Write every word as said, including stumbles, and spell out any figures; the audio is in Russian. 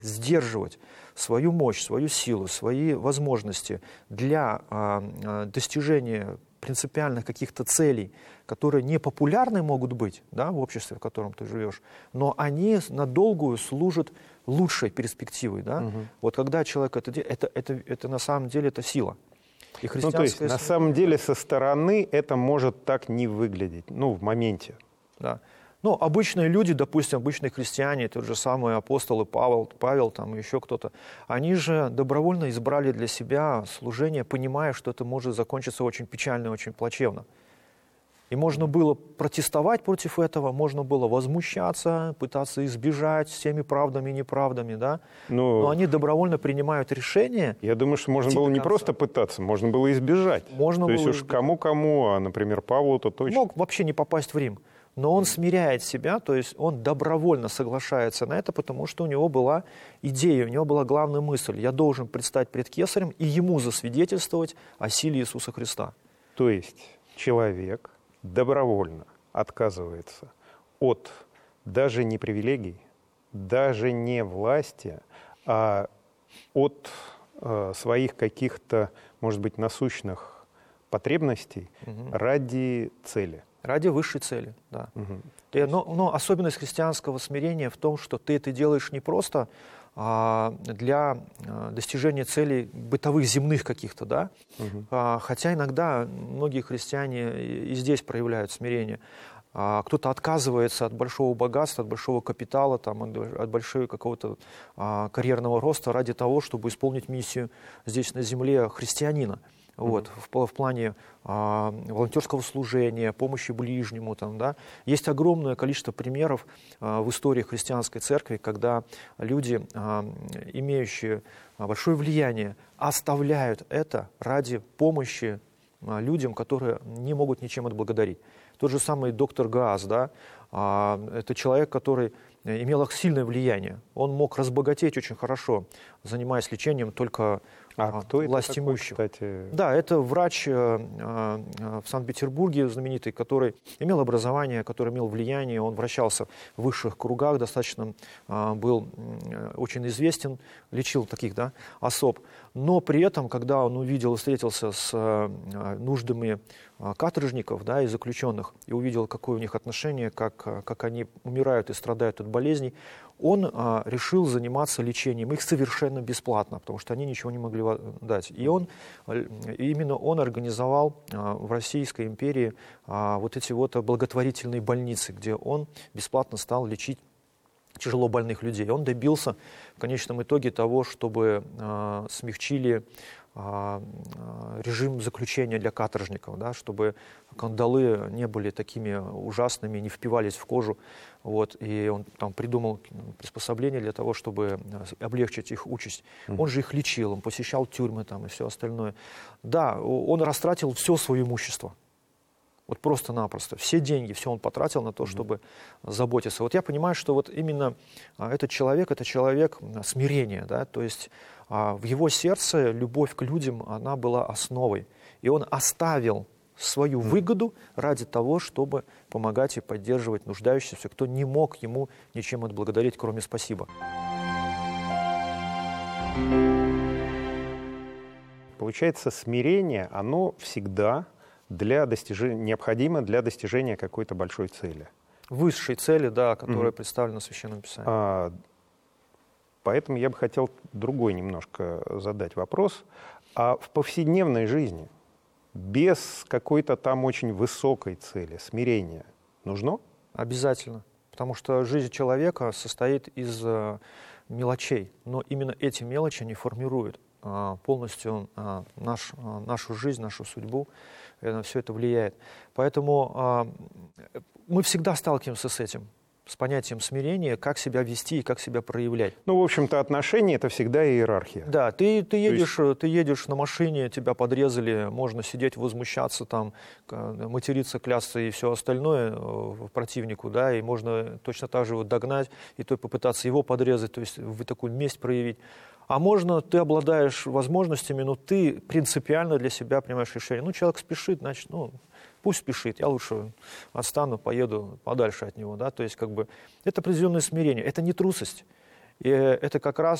сдерживать свою мощь, свою силу, свои возможности для э, достижения принципиальных каких-то целей, которые не популярны могут быть, да, в обществе, в котором ты живешь, но они на долгую служат лучшей перспективой. Да? Угу. Вот когда человек это делает, это, это, это на самом деле это сила. И ну, то есть, на самом деле, со стороны это может так не выглядеть, ну, в моменте. Да. Ну, обычные люди, допустим, обычные христиане, тот же самый апостолы Павел, Павел там еще кто-то, они же добровольно избрали для себя служение, понимая, что это может закончиться очень печально и очень плачевно. И можно было протестовать против этого, можно было возмущаться, пытаться избежать всеми правдами и неправдами, да? Но, Но они добровольно принимают решение. Я думаю, что можно было не просто пытаться, можно было избежать. Можно То было есть уж кому-кому, а, например, Павлу-то точно. Мог вообще не попасть в Рим. Но он смиряет себя, то есть он добровольно соглашается на это, потому что у него была идея, у него была главная мысль. Я должен предстать пред Кесарем и ему засвидетельствовать о силе Иисуса Христа. То есть человек добровольно отказывается от даже не привилегий, даже не власти, а от э, своих каких-то, может быть, насущных потребностей угу. ради цели. Ради высшей цели, да. Угу. Ты, но, но особенность христианского смирения в том, что ты это делаешь не просто а, для а, достижения целей бытовых, земных каких-то, да, угу. а, хотя иногда многие христиане и, и здесь проявляют смирение. А, кто-то отказывается от большого богатства, от большого капитала, там, от, от большого какого-то а, карьерного роста ради того, чтобы исполнить миссию здесь на земле христианина. Вот, mm-hmm. в, в плане а, волонтерского служения, помощи ближнему. Там, да. Есть огромное количество примеров а, в истории христианской церкви, когда люди, а, имеющие большое влияние, оставляют это ради помощи а, людям, которые не могут ничем отблагодарить. Тот же самый доктор Гаас, да, а, это человек, который имел сильное влияние. Он мог разбогатеть очень хорошо, занимаясь лечением только а кто власть это имущих. Такой, кстати? Да, это врач э, э, в Санкт-Петербурге знаменитый, который имел образование, который имел влияние, он вращался в высших кругах, достаточно э, был э, очень известен, лечил таких, да, особ. Но при этом, когда он увидел и встретился с э, нуждами э, каторжников, да, и заключенных, и увидел, какое у них отношение, как, как они умирают и страдают от болезней, он а, решил заниматься лечением их совершенно бесплатно, потому что они ничего не могли дать. И он, именно он организовал а, в Российской империи а, вот эти вот благотворительные больницы, где он бесплатно стал лечить тяжело больных людей. Он добился в конечном итоге того, чтобы а, смягчили а, режим заключения для каторжников, да, чтобы кандалы не были такими ужасными, не впивались в кожу. Вот, и он там придумал приспособление для того, чтобы облегчить их участь. Mm. Он же их лечил, он посещал тюрьмы там, и все остальное. Да, он растратил все свое имущество. Вот просто-напросто. Все деньги, все он потратил на то, чтобы mm. заботиться. Вот я понимаю, что вот именно этот человек, это человек смирения. Да? То есть в его сердце любовь к людям, она была основой. И он оставил свою выгоду ради того, чтобы помогать и поддерживать нуждающихся, кто не мог ему ничем отблагодарить, кроме спасибо. Получается, смирение, оно всегда для достижения, необходимо для достижения какой-то большой цели. Высшей цели, да, которая mm-hmm. представлена в Священном Писании. А, поэтому я бы хотел другой немножко задать вопрос. А в повседневной жизни без какой-то там очень высокой цели, смирения, нужно? Обязательно. Потому что жизнь человека состоит из э, мелочей. Но именно эти мелочи, они формируют э, полностью э, наш, э, нашу жизнь, нашу судьбу. И на все это влияет. Поэтому э, мы всегда сталкиваемся с этим. С понятием смирения, как себя вести и как себя проявлять. Ну, в общем-то, отношения — это всегда иерархия. Да, ты, ты, едешь, есть... ты едешь на машине, тебя подрезали, можно сидеть, возмущаться, там, материться, клясться и все остальное противнику, да, и можно точно так же его догнать и то попытаться его подрезать, то есть вы такую месть проявить. А можно, ты обладаешь возможностями, но ты принципиально для себя принимаешь решение. Ну, человек спешит, значит, ну... Пусть спешит, я лучше отстану, поеду подальше от него. Да? То есть как бы, это определенное смирение, это не трусость. И это как раз